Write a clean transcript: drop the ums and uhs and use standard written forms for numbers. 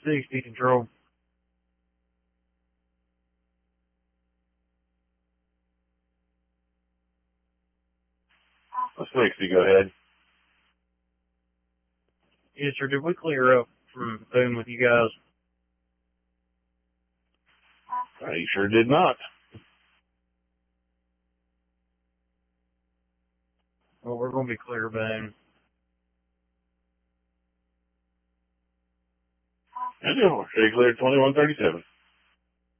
60 control. A 60, go ahead. Yes, sir. Did we clear up from Boone with you guys? You sure did not. Well, we're going to be clear, Boone. I know. Stay clear 2137.